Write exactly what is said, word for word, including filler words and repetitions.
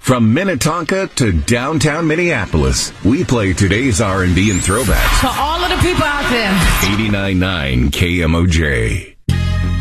From Minnetonka to downtown Minneapolis, we play today's R and B and throwbacks. To all of the people out there. eighty-nine point nine K M O J.